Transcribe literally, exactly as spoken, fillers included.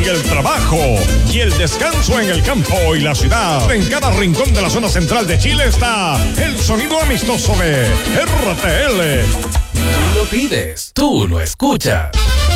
el trabajo y el descanso en el campo y la ciudad. En cada rincón de la zona central de Chile está el sonido amistoso de R T L. Tú lo pides, tú lo escuchas.